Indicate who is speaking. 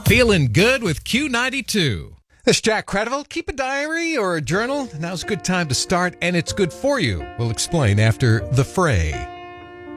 Speaker 1: Feeling good with Q92. This is Jack Credible. Keep a diary or a journal. Now's a good time to start, and it's good for you. We'll explain after The Fray.